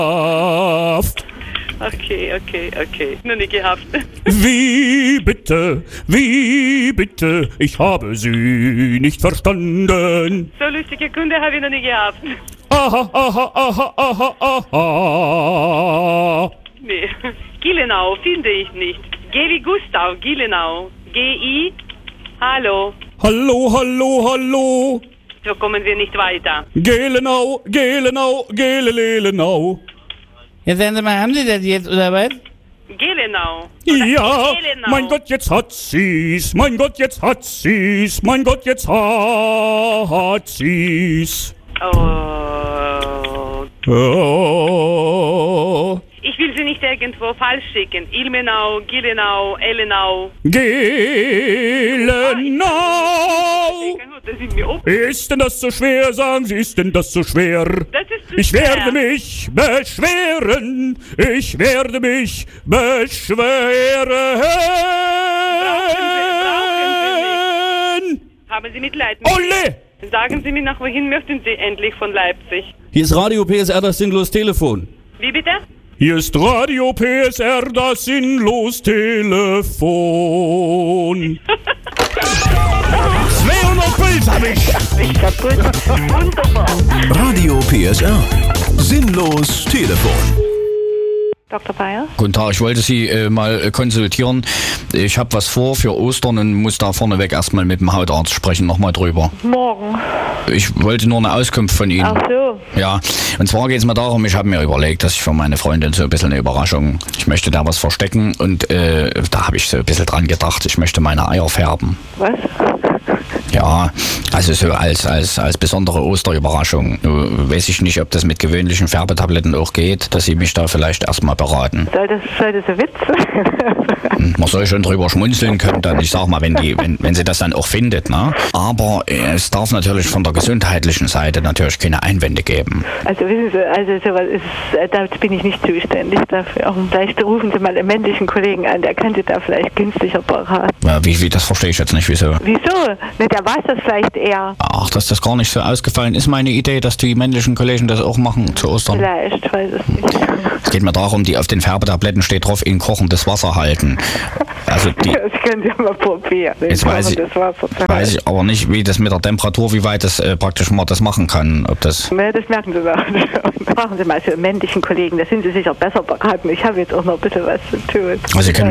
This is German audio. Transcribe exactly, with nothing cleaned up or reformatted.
Okay, okay, okay. Noch nie gehabt. Wie bitte, wie bitte, ich habe Sie nicht verstanden. So lustige Kunde habe ich noch nie gehabt. Aha, aha, aha, aha, aha. Nee. Gielenau finde ich nicht. G wie Gustav, Gielenau. G I. Hallo. Hallo, hallo, hallo. So kommen wir nicht weiter. Gelenau, Gelenau, Gelelelenau. Ja, sagen Sie mal, haben Sie das jetzt, oder was? Gelenau. Ja, Gelenau. mein Gott, jetzt hat sie's. Mein Gott, jetzt hat sie's. Mein Gott, jetzt hat sie's. Oh. Oh. Ich will Sie nicht irgendwo falsch schicken. Ilmenau, Gielenau, Ellenau. Gelenau. Das sind mir ob- Ist denn das so schwer? Sagen Sie, ist denn das so schwer? Das ist zu Ich schwer. werde mich beschweren. Ich werde mich beschweren. Haben Sie Mitleid mit Olle! mir? Sagen Sie mir, nach wohin möchten Sie endlich von Leipzig? Hier ist Radio P S R, das sinnlos Telefon. Wie bitte? Hier ist Radio P S R, das sinnlos Telefon. zweihundert Puls hab ich. Wunderbar. Radio P S R. Sinnlos Telefon. Doktor Bayer? Guten Tag, ich wollte Sie äh, mal äh, konsultieren. Ich habe was vor für Ostern und muss da vorneweg erstmal mit dem Hautarzt sprechen, nochmal drüber. Morgen. Ich wollte nur eine Auskunft von Ihnen. Ach so. Ja, und zwar geht es mir darum, ich habe mir überlegt, dass ich für meine Freundin so ein bisschen eine Überraschung, ich möchte da was verstecken und äh, da habe ich so ein bisschen dran gedacht, ich möchte meine Eier färben. Was? Ja, also so als, als, als besondere Osterüberraschung. Nun weiß ich nicht, ob das mit gewöhnlichen Färbetabletten auch geht, dass Sie mich da vielleicht erstmal beraten. Soll das, soll das ein Witz sein? Man soll schon drüber schmunzeln können, dann, ich sag mal, wenn, die, wenn, wenn sie das dann auch findet, ne? Aber äh, es darf natürlich von der gesundheitlichen Seite natürlich keine Einwände geben. Also wissen Sie, also sowas ist, äh, da bin ich nicht zuständig dafür. Vielleicht rufen Sie mal einen männlichen Kollegen an, der kann Sie da vielleicht günstiger beraten. Ja, wie, wie, das verstehe ich jetzt nicht, wieso. Wieso? Ne, der weiß das vielleicht eher. Ach, dass das gar nicht so ausgefallen ist, meine Idee, dass die männlichen Kollegen das auch machen zu Ostern. Vielleicht, weiß es nicht. Es geht mir darum, die auf den Färbetabletten steht drauf, in kochendes Wasser halten. Also die, Das können Sie mal probieren. jetzt weiß ich, Das Wasser zu weiß halten. ich aber nicht, wie das mit der Temperatur, wie weit das äh, praktisch man das machen kann. Ob das Ne, das merken Sie doch. Fragen Sie mal für einen männlichen Kollegen, da sind Sie sicher besser beraten. Ich habe jetzt auch noch ein bisschen was zu tun. also Sie können